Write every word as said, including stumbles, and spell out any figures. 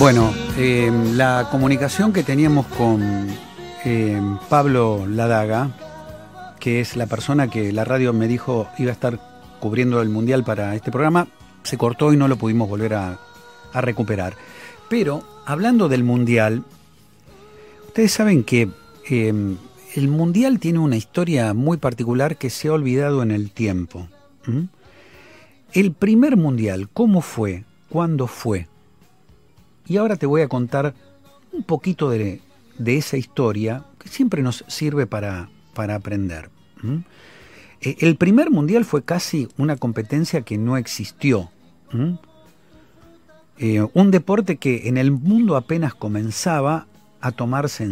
Bueno, eh, la comunicación que teníamos con eh, Pablo Ladaga, que es la persona que la radio me dijo iba a estar cubriendo el Mundial para este programa, se cortó y no lo pudimos volver a, a recuperar. Pero, hablando del Mundial, ustedes saben que eh, el Mundial tiene una historia muy particular que se ha olvidado en el tiempo. ¿Mm? El primer Mundial, ¿cómo fue? ¿Cuándo fue? Y ahora te voy a contar un poquito de, de esa historia que siempre nos sirve para, para aprender. ¿Mm? Eh, el primer Mundial fue casi una competencia que no existió. ¿Mm? Eh, un deporte que en el mundo apenas comenzaba a tomarse en